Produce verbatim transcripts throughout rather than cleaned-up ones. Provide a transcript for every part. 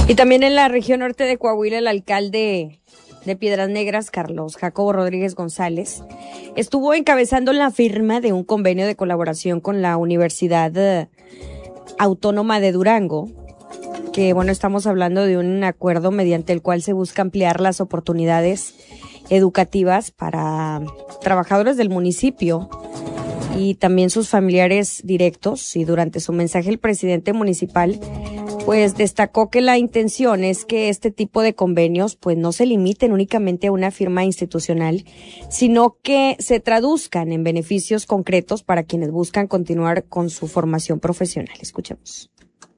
Y también en la región norte de Coahuila, el alcalde de Piedras Negras, Carlos Jacobo Rodríguez González, estuvo encabezando la firma de un convenio de colaboración con la Universidad Autónoma de Durango, que bueno, estamos hablando de un acuerdo mediante el cual se busca ampliar las oportunidades educativas para trabajadores del municipio y también sus familiares directos. Y durante su mensaje, el presidente municipal pues destacó que la intención es que este tipo de convenios pues no se limiten únicamente a una firma institucional, sino que se traduzcan en beneficios concretos para quienes buscan continuar con su formación profesional. Escuchemos.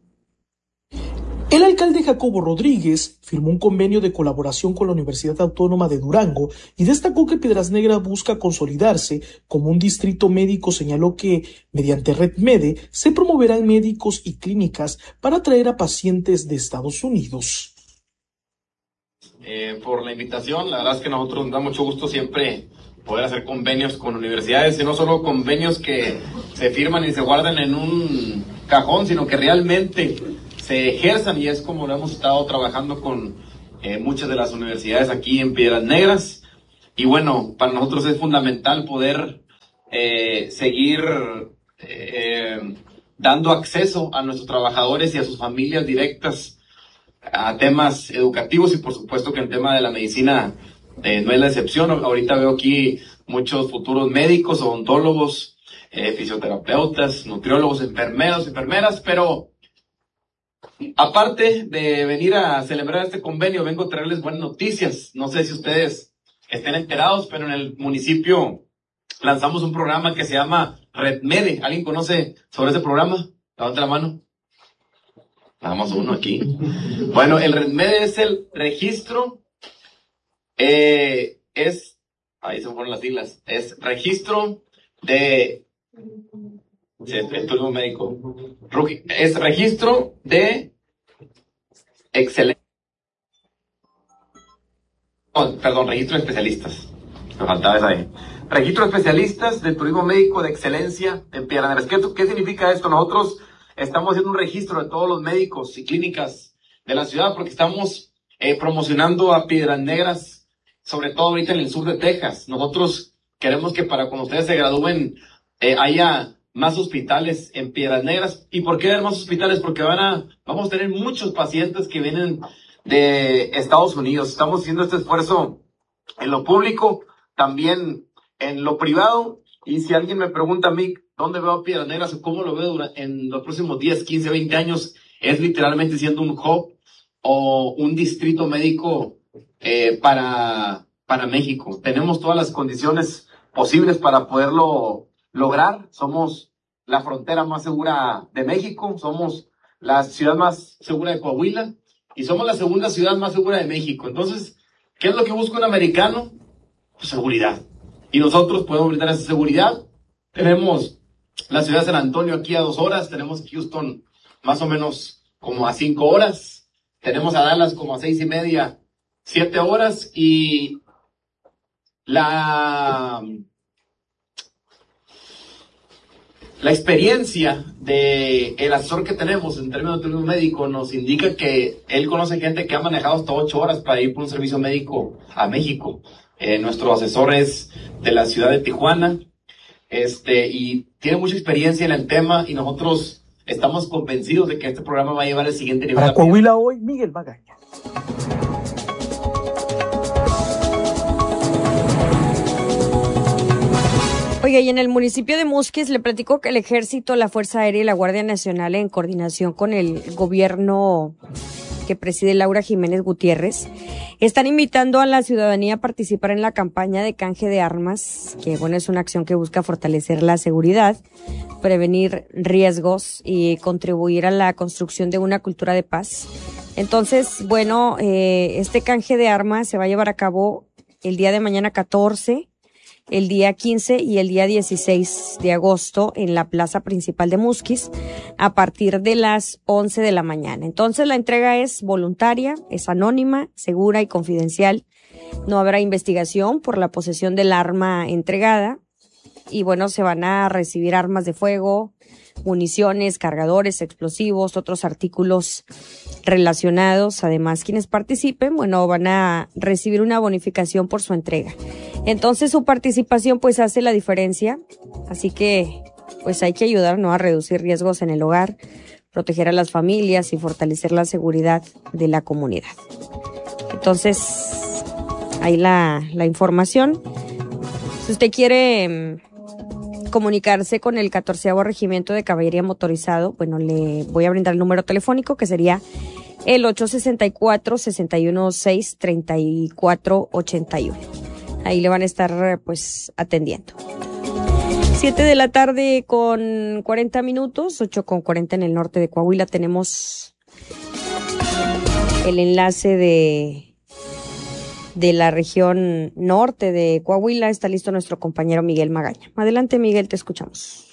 El alcalde Jacobo Rodríguez firmó un convenio de colaboración con la Universidad Autónoma de Durango y destacó que Piedras Negras busca consolidarse como un distrito médico. Señaló que, mediante RedMede, se promoverán médicos y clínicas para atraer a pacientes de Estados Unidos. Eh, por la invitación, la verdad es que a nosotros nos da mucho gusto siempre poder hacer convenios con universidades, y no solo convenios que se firman y se guardan en un cajón, sino que realmente se ejerzan, y es como lo hemos estado trabajando con eh, muchas de las universidades aquí en Piedras Negras. Y bueno, para nosotros es fundamental poder eh, seguir eh, dando acceso a nuestros trabajadores y a sus familias directas a temas educativos, y por supuesto que el tema de la medicina eh, no es la excepción. Ahorita veo aquí muchos futuros médicos, odontólogos, eh, fisioterapeutas, nutriólogos, enfermeros, enfermeras, pero aparte de venir a celebrar este convenio, vengo a traerles buenas noticias. No sé si ustedes estén enterados, pero en el municipio lanzamos un programa que se llama RedMede. ¿Alguien conoce sobre ese programa? Levante la mano. Nada más uno aquí. Bueno, el RedMede es el registro, eh, es, ahí se me fueron las siglas, es registro de, sí, el turismo médico, es registro de excelencia, oh, perdón, registro de especialistas, me faltaba esa ahí. Registro de especialistas del turismo médico de excelencia en Piedras Negras. ¿Qué, ¿Qué significa esto? Nosotros estamos haciendo un registro de todos los médicos y clínicas de la ciudad, porque estamos eh, promocionando a Piedras Negras, sobre todo ahorita en el sur de Texas. Nosotros queremos que para cuando ustedes se gradúen eh, haya más hospitales en Piedras Negras. ¿Y por qué haber más hospitales? Porque van a, vamos a tener muchos pacientes que vienen de Estados Unidos. Estamos haciendo este esfuerzo en lo público, también en lo privado. Y si alguien me pregunta a mí dónde veo a Piedras Negras o cómo lo veo durante, en los próximos diez, quince, veinte años, es literalmente siendo un hub o un distrito médico eh, para, para México. Tenemos todas las condiciones posibles para poderlo lograr. Somos la frontera más segura de México, somos la ciudad más segura de Coahuila y somos la segunda ciudad más segura de México. Entonces, ¿qué es lo que busca un americano? Pues seguridad. Y nosotros podemos brindar esa seguridad. Tenemos la ciudad de San Antonio aquí a dos horas, tenemos Houston más o menos como a cinco horas, tenemos a Dallas como a seis y media, siete horas, y la, la experiencia de el asesor que tenemos en términos de turismo médico nos indica que él conoce gente que ha manejado hasta ocho horas para ir por un servicio médico a México. Eh, nuestro asesor es de la ciudad de Tijuana, este, y tiene mucha experiencia en el tema, y nosotros estamos convencidos de que este programa va a llevar al siguiente nivel. Para Coahuila hoy, Miguel Magaña. Oiga, y en el municipio de Musquis le platico que el Ejército, la Fuerza Aérea y la Guardia Nacional, en coordinación con el gobierno que preside Laura Jiménez Gutiérrez, están invitando a la ciudadanía a participar en la campaña de canje de armas, que bueno, es una acción que busca fortalecer la seguridad, prevenir riesgos y contribuir a la construcción de una cultura de paz. Entonces, bueno, eh, este canje de armas se va a llevar a cabo el día de mañana catorce, el día quince y el día dieciséis de agosto en la plaza principal de Musquis a partir de las once de la mañana. Entonces la entrega es voluntaria, es anónima, segura y confidencial. No habrá investigación por la posesión del arma entregada. y bueno, se van a recibir armas de fuego, municiones, cargadores, explosivos, otros artículos relacionados. Además, quienes participen, bueno, van a recibir una bonificación por su entrega. Entonces, su participación pues hace la diferencia, así que pues hay que ayudar, ¿no?, a reducir riesgos en el hogar, proteger a las familias y fortalecer la seguridad de la comunidad. Entonces, ahí la, la información. Si usted quiere comunicarse con el catorceavo Regimiento de Caballería Motorizado, bueno, le voy a brindar el número telefónico, que sería el ocho seis cuatro, seis uno seis, tres cuatro ocho uno. Ahí le van a estar pues atendiendo. Siete de la tarde con cuarenta minutos, ocho con cuarenta en el norte de Coahuila. Tenemos el enlace de, de la región norte de Coahuila. Está listo nuestro compañero Miguel Magaña. Adelante, Miguel, te escuchamos.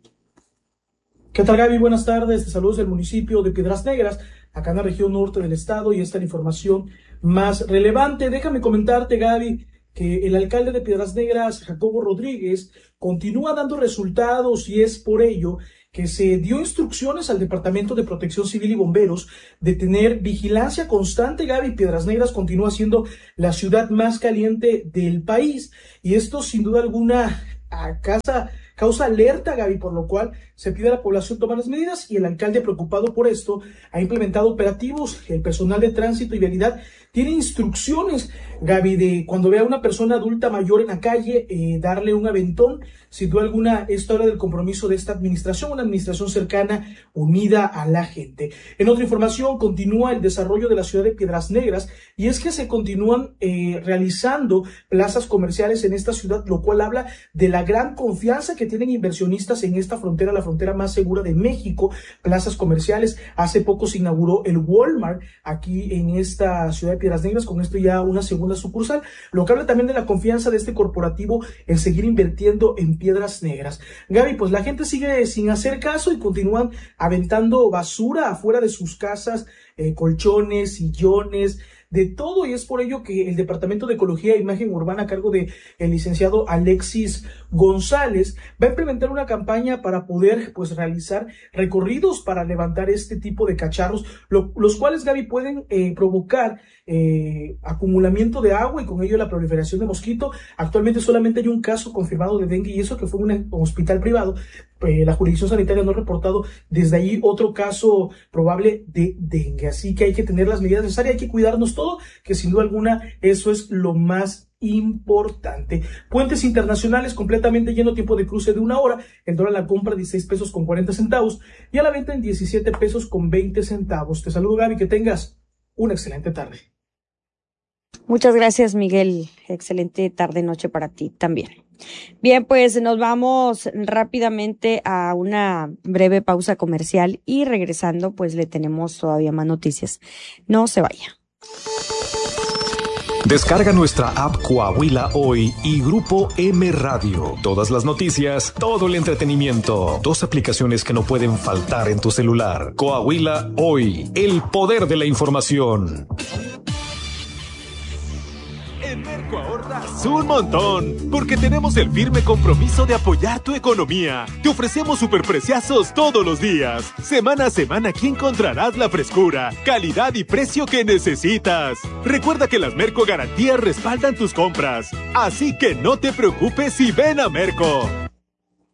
¿Qué tal, Gaby? Buenas tardes. Te saludos del municipio de Piedras Negras, acá en la región norte del estado, y esta es la información más relevante. Déjame comentarte, Gaby, que el alcalde de Piedras Negras, Jacobo Rodríguez, continúa dando resultados, y es por ello que se dio instrucciones al Departamento de Protección Civil y Bomberos de tener vigilancia constante. Gaby, Piedras Negras continúa siendo la ciudad más caliente del país, y esto sin duda alguna a casa causa alerta, Gaby, por lo cual se pide a la población tomar las medidas, y el alcalde, preocupado por esto, ha implementado operativos. El personal de tránsito y vialidad tiene instrucciones, Gaby, de cuando vea a una persona adulta mayor en la calle, eh, darle un aventón. Sin duda alguna, esto habla del compromiso de esta administración, una administración cercana, unida a la gente. En otra información, continúa el desarrollo de la ciudad de Piedras Negras, y es que se continúan eh, realizando plazas comerciales en esta ciudad, lo cual habla de la gran confianza que tienen inversionistas en esta frontera, la frontera más segura de México. Plazas comerciales. Hace poco se inauguró el Walmart aquí en esta ciudad de Piedras Negras, con esto ya una segunda sucursal, lo que habla también de la confianza de este corporativo en seguir invirtiendo en Piedras Negras. Gaby, pues la gente sigue sin hacer caso y continúan aventando basura afuera de sus casas, eh, colchones, sillones, de todo, y es por ello que el Departamento de Ecología e Imagen Urbana, a cargo de el licenciado Alexis González, va a implementar una campaña para poder pues realizar recorridos para levantar este tipo de cacharros, lo, los cuales, Gaby, pueden eh, provocar eh, acumulamiento de agua y con ello la proliferación de mosquito. Actualmente solamente hay un caso confirmado de dengue, y eso que fue un hospital privado. Eh, la jurisdicción sanitaria no ha reportado desde allí otro caso probable de dengue, así que hay que tener las medidas necesarias, hay que cuidarnos todo, que sin duda alguna eso es lo más importante. Puentes internacionales completamente lleno, tiempo de cruce de una hora, el dólar a la compra dieciséis pesos con cuarenta centavos y a la venta en diecisiete pesos con veinte centavos. Te saludo, Gaby, que tengas una excelente tarde. Muchas gracias, Miguel. Excelente tarde, noche para ti también. Bien, pues nos vamos rápidamente a una breve pausa comercial, y regresando pues le tenemos todavía más noticias. No se vaya. Descarga nuestra app Coahuila Hoy y Grupo M Radio. Todas las noticias, todo el entretenimiento. Dos aplicaciones que no pueden faltar en tu celular. Coahuila Hoy, el poder de la información. En Merco ahorras un montón, porque tenemos el firme compromiso de apoyar tu economía. Te ofrecemos superpreciazos todos los días. Semana a semana aquí encontrarás la frescura, calidad y precio que necesitas. Recuerda que las Merco Garantías respaldan tus compras, así que no te preocupes y ven a Merco.